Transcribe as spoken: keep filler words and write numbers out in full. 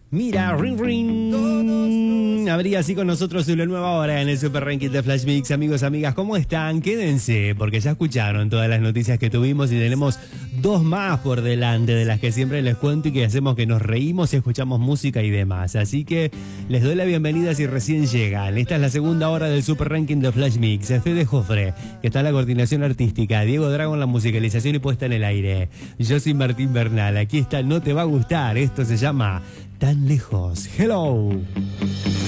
Mira, ring ring. Habría así con nosotros una nueva hora en el Super Ranking de Flash Mix. Amigos, amigas, ¿cómo están? Quédense, porque ya escucharon todas las noticias que tuvimos y tenemos dos más por delante de las que siempre les cuento y que hacemos que nos reímos y escuchamos música y demás. Así que les doy la bienvenida si recién llegan. Esta es la segunda hora del Super Ranking de Flash Mix. Fede Jofre, que está en la coordinación artística. Diego Drago en la musicalización y puesta en el aire. Yo soy Martín Bernal. Aquí está No Te Va a Gustar. Esto se llama Tan Lejos. Hello.